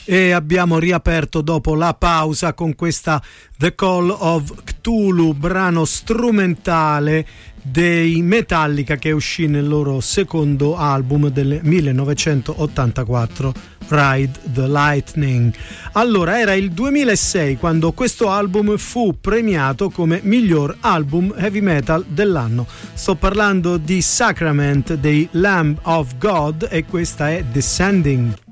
E abbiamo riaperto dopo la pausa con questa The Call of Cthulhu, brano strumentale dei Metallica che uscì nel loro secondo album del 1984, Ride the Lightning. Allora, era il 2006 quando questo album fu premiato come miglior album heavy metal dell'anno. Sto parlando di Sacrament dei Lamb of God e questa è Descending.